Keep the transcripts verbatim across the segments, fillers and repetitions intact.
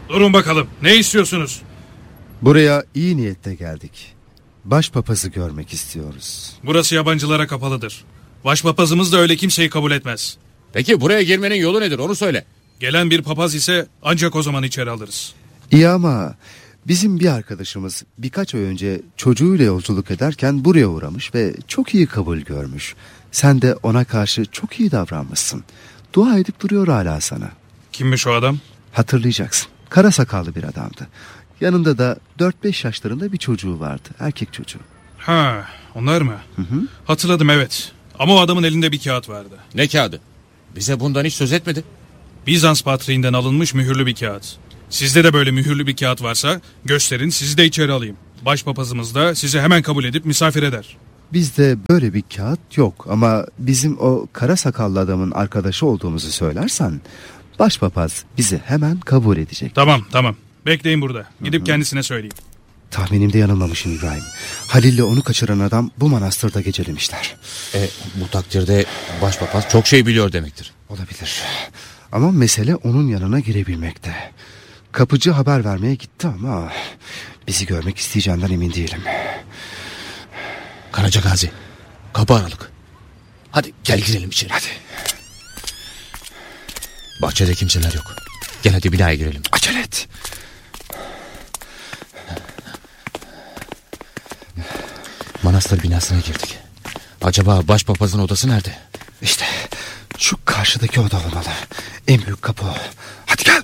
Durun bakalım, ne istiyorsunuz? Buraya iyi niyetle geldik. Başpapazı görmek istiyoruz. Burası yabancılara kapalıdır. Başpapazımız da öyle kimseyi kabul etmez. Peki buraya girmenin yolu nedir, onu söyle. Gelen bir papaz ise ancak o zaman içeri alırız. İyi ama bizim bir arkadaşımız birkaç ay önce çocuğuyla yolculuk ederken buraya uğramış ve çok iyi kabul görmüş. Sen de ona karşı çok iyi davranmışsın. Dua edip duruyor hala sana. Kimmiş o adam? Hatırlayacaksın. Kara sakallı bir adamdı. Yanında da dört beş yaşlarında bir çocuğu vardı. Erkek çocuğu. Ha, onlar mı? Hı hı. Hatırladım, evet. Ama o adamın elinde bir kağıt vardı. Ne kağıdı? Bize bundan hiç söz etmedi. Bizans patriğinden alınmış mühürlü bir kağıt. Sizde de böyle mühürlü bir kağıt varsa gösterin, sizi de içeri alayım. Başpapazımız da sizi hemen kabul edip misafir eder. Bizde böyle bir kağıt yok ama bizim o kara sakallı adamın arkadaşı olduğumuzu söylersen başpapaz bizi hemen kabul edecek. Tamam tamam, bekleyin burada. Gidip Hı-hı. kendisine söyleyeyim. Tahminimde yanılmamışım İbrahim. Halil'le onu kaçıran adam bu manastırda gecelemişler. E, bu takdirde başpapaz çok şey biliyor demektir. Olabilir. Ama mesele onun yanına girebilmekte. Kapıcı haber vermeye gitti ama bizi görmek isteyeceğinden emin değilim. Karaca Gazi, kapı aralık. Hadi gel girelim içeri. Hadi. Bahçede kimseler yok. Gel hadi binaya girelim. Acele et. Manastır binasına girdik. Acaba başpapazın odası nerede? İşte şu karşıdaki oda olmalı. En büyük kapı o. Hadi gel.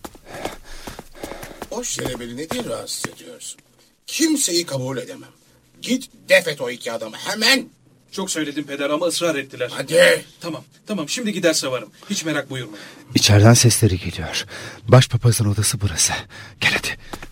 O şerebeli ne diye rahatsız ediyorsun? Kimseyi kabul edemem. Git def et o iki adamı hemen. Çok söyledim peder ama ısrar ettiler. Hadi. Tamam tamam, şimdi giderse varım. Hiç merak buyurma. İçeriden sesleri geliyor. Başpapazın odası burası. Gel hadi.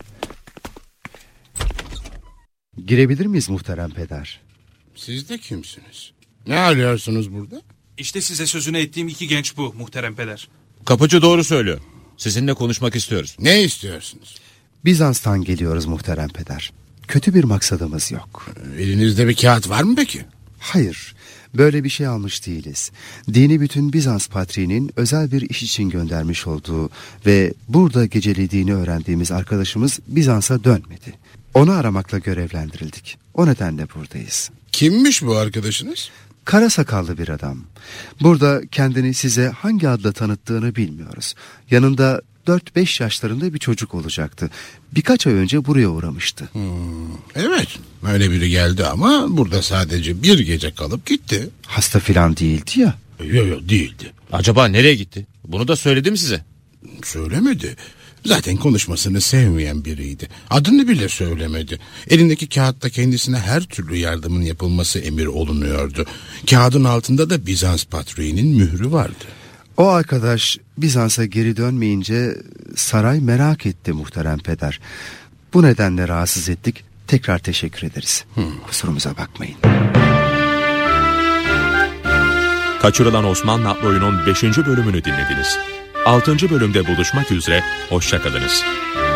Girebilir miyiz muhterem peder? Siz de kimsiniz? Ne arıyorsunuz burada? İşte size sözünü ettiğim iki genç bu muhterem peder. Kapıcı doğru söylüyor. Sizinle konuşmak istiyoruz. Ne istiyorsunuz? Bizans'tan geliyoruz muhterem peder. Kötü bir maksadımız yok. Elinizde bir kağıt var mı peki? Hayır, böyle bir şey almış değiliz. Dini bütün Bizans patriğinin özel bir iş için göndermiş olduğu ve burada gecelediğini öğrendiğimiz arkadaşımız Bizans'a dönmedi. Onu aramakla görevlendirildik. O nedenle buradayız. Kimmiş bu arkadaşınız? Kara sakallı bir adam. Burada kendini size hangi adla tanıttığını bilmiyoruz. Yanında dört beş yaşlarında bir çocuk olacaktı. Birkaç ay önce buraya uğramıştı. Hmm, evet, öyle biri geldi ama burada sadece bir gece kalıp gitti. Hasta filan değildi ya. Yok yok değildi. Acaba nereye gitti? Bunu da söyledim size. Söylemedi. Zaten konuşmasını sevmeyen biriydi. Adını bile söylemedi. Elindeki kağıtta kendisine her türlü yardımın yapılması emir olunuyordu. Kağıdın altında da Bizans patriğinin mührü vardı. O arkadaş Bizans'a geri dönmeyince saray merak etti muhterem peder. Bu nedenle rahatsız ettik. Tekrar teşekkür ederiz. Hmm. Kusurumuza bakmayın. Kaçırılan Osmanlı adlı oyunun beşinci bölümünü dinlediniz. altıncı bölümde buluşmak üzere, hoşça kalınız.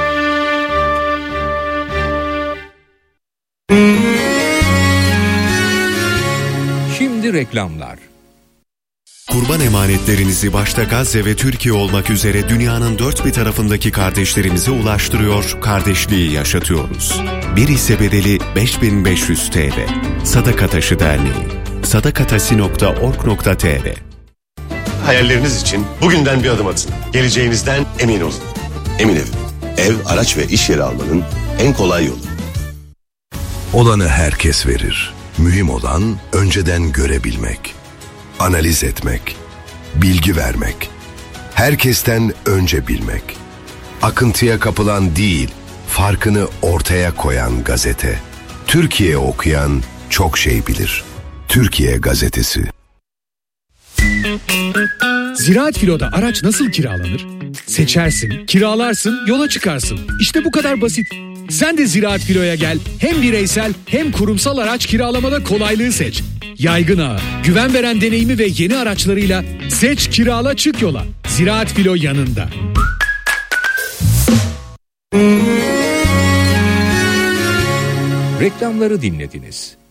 Şimdi reklamlar. Kurban emanetlerinizi başta Gazze ve Türkiye olmak üzere dünyanın dört bir tarafındaki kardeşlerimize ulaştırıyor, kardeşliği yaşatıyoruz. Bir hisse bedeli beş bin beş yüz TL. Sadaka Taşı Derneği. sadakatasi nokta org nokta tr. Hayalleriniz için bugünden bir adım atın. Geleceğinizden emin olun. Emin Ev. Ev, araç ve iş yeri almanın en kolay yolu. Olanı herkes verir. Mühim olan önceden görebilmek. Analiz etmek. Bilgi vermek. Herkesten önce bilmek. Akıntıya kapılan değil, farkını ortaya koyan gazete. Türkiye okuyan çok şey bilir. Türkiye Gazetesi. Ziraat Filo'da araç nasıl kiralanır? Seçersin, kiralarsın, yola çıkarsın. İşte bu kadar basit. Sen de Ziraat Filo'ya gel. Hem bireysel hem kurumsal araç kiralamada kolaylığı seç. Yaygın ağı, güven veren deneyimi ve yeni araçlarıyla seç, kirala, çık yola. Ziraat Filo yanında. Reklamları dinlediniz.